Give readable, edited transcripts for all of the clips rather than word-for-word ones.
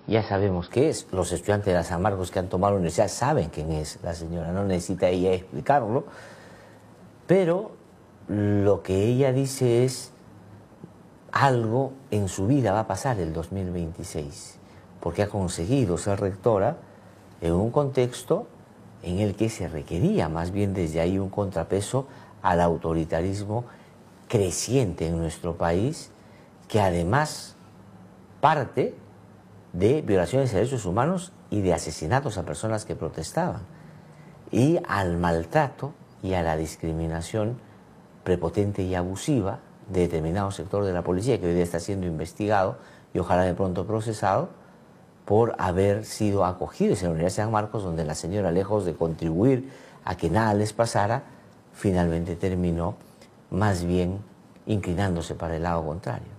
Ya sabemos qué es. Los estudiantes de la San Marcos que han tomado la universidad saben quién es la señora, no necesita ella explicarlo. Pero lo que ella dice es algo en su vida va a pasar el 2026, porque ha conseguido ser rectora en un contexto en el que se requería más bien desde ahí un contrapeso al autoritarismo creciente en nuestro país, que además parte de violaciones de derechos humanos y de asesinatos a personas que protestaban, y al maltrato y a la discriminación prepotente y abusiva de determinado sector de la policía, que hoy día está siendo investigado y ojalá de pronto procesado por haber sido acogidos en la Universidad de San Marcos, donde la señora, lejos de contribuir a que nada les pasara, finalmente terminó más bien inclinándose para el lado contrario.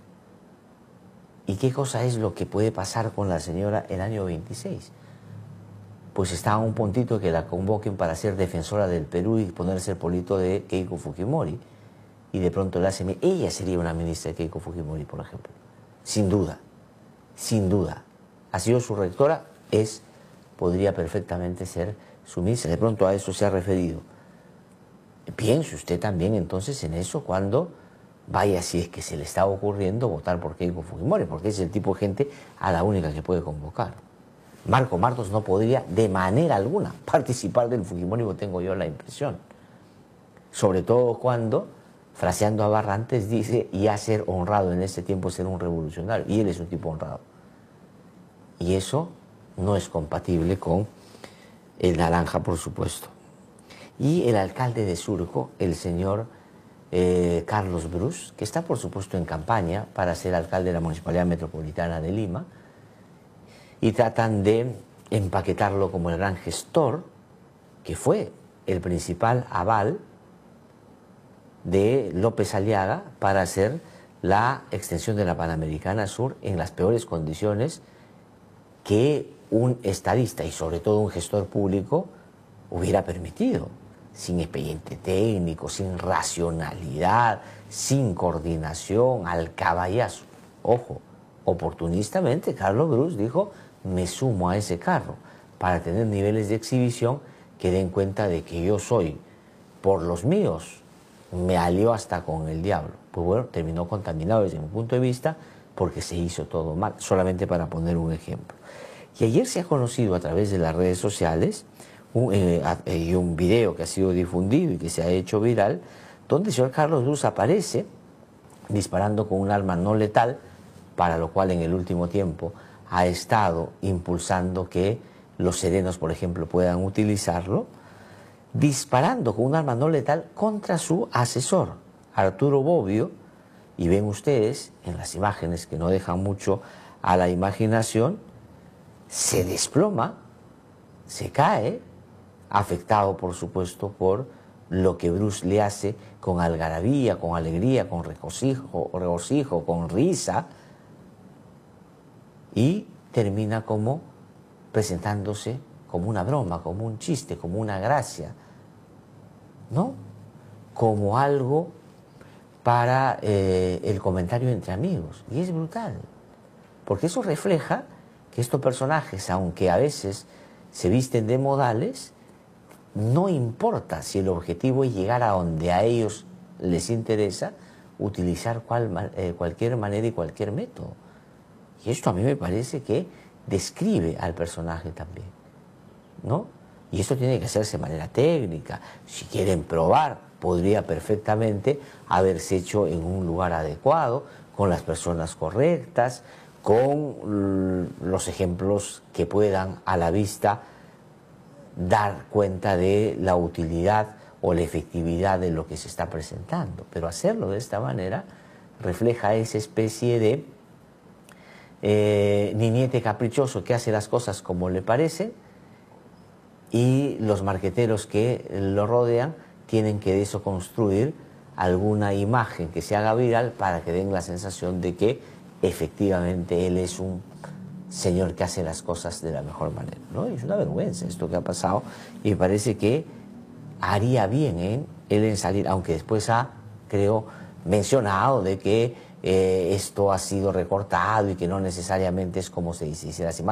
¿Y qué cosa es lo que puede pasar con la señora el año 26? Pues está a un puntito que la convoquen para ser defensora del Perú y ponerse el polito de Keiko Fujimori. Y de pronto le hacen... Ella sería una ministra de Keiko Fujimori, por ejemplo. Sin duda, sin duda. Ha sido su rectora, podría perfectamente ser su ministra. De pronto a eso se ha referido. Piense usted también entonces en eso cuando vaya, si es que se le está ocurriendo, votar por Keiko Fujimori, porque es el tipo de gente a la única que puede convocar. Marco Martos no podría de manera alguna participar del Fujimorismo, tengo yo la impresión. Sobre todo cuando, fraseando a Barrantes, dice ya ser honrado en este tiempo ser un revolucionario, y él es un tipo honrado. Y eso no es compatible con el naranja, por supuesto. Y el alcalde de Surco, el señor Carlos Brus, que está por supuesto en campaña para ser alcalde de la Municipalidad Metropolitana de Lima, y tratan de empaquetarlo como el gran gestor, que fue el principal aval de López Aliaga para hacer la extensión de la Panamericana Sur en las peores condiciones que un estadista y sobre todo un gestor público hubiera permitido, sin expediente técnico, sin racionalidad, sin coordinación, al caballazo. Ojo, oportunistamente Carlos Brus dijo, me sumo a ese carro para tener niveles de exhibición que den cuenta de que yo soy, por los míos, me alió hasta con el diablo. Pues bueno, terminó contaminado desde mi punto de vista porque se hizo todo mal, solamente para poner un ejemplo. Y ayer se ha conocido a través de las redes sociales un video que ha sido difundido y que se ha hecho viral, donde el señor Carlos Brus aparece disparando con un arma no letal, para lo cual en el último tiempo ha estado impulsando que los serenos, por ejemplo, puedan utilizarlo, disparando con un arma no letal contra su asesor, Arturo Bobbio, y ven ustedes en las imágenes que no dejan mucho a la imaginación, se desploma, se cae, afectado por supuesto por lo que Brus le hace con algarabía, con alegría, con regocijo, con risa, y termina como presentándose como una broma, como un chiste, como una gracia, ¿no? Como algo para el comentario entre amigos. Y es brutal, porque eso refleja que estos personajes, aunque a veces se visten de modales, no importa si el objetivo es llegar a donde a ellos les interesa, utilizar cualquier manera y cualquier método. Y esto a mí me parece que describe al personaje también, ¿no? Y esto tiene que hacerse de manera técnica. Si quieren probar, podría perfectamente haberse hecho en un lugar adecuado, con las personas correctas, con los ejemplos que puedan a la vista dar cuenta de la utilidad o la efectividad de lo que se está presentando. Pero hacerlo de esta manera refleja esa especie de niñete caprichoso que hace las cosas como le parece, y los marqueteros que lo rodean tienen que de eso construir alguna imagen que se haga viral para que den la sensación de que efectivamente él es un señor que hace las cosas de la mejor manera, ¿no? Y es una vergüenza esto que ha pasado, y me parece que haría bien él en salir, aunque después ha, creo, mencionado de que esto ha sido recortado y que no necesariamente es como se dice.